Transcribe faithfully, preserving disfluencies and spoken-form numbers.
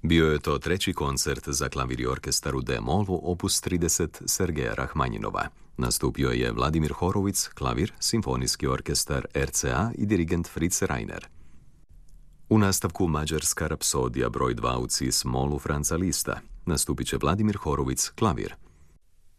Bio je to treći koncert za klavir i orkestar u D-molu opus trideset Sergeja Rahmanjinova. Nastupio je Vladimir Horowitz, klavir, simfonijski orkestar R C A i dirigent Fritz Reiner. U nastavku Mađarska rapsodija broj dva u cis-molu Franza Lista. Nastupit će Vladimir Horowitz, klavir.